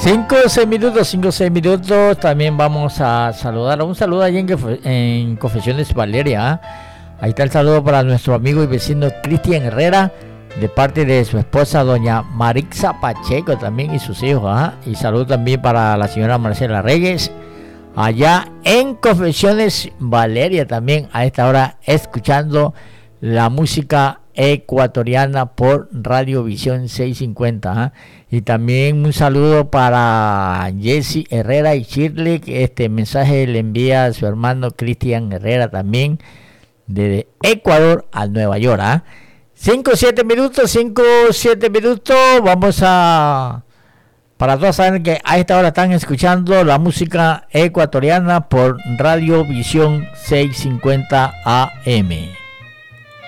5 o 6 minutos, 5 o 6 minutos. También vamos a saludar. Un saludo allí en Confesiones Valeria. ¿Ah? Ahí está el saludo para nuestro amigo y vecino Cristian Herrera, de parte de su esposa doña Marixa Pacheco también y sus hijos. ¿Ah? Y saludo también para la señora Marcela Reyes, allá en Confesiones Valeria, también a esta hora escuchando la música ecuatoriana por Radiovisión 650. ¿eh? Y también un saludo para Jesse Herrera y Shirley, que este mensaje le envía a su hermano Cristian Herrera también desde Ecuador a Nueva York. 5 o 7 minutos, vamos a... Para todos saben que a esta hora están escuchando la música ecuatoriana por Radiovisión 650 AM.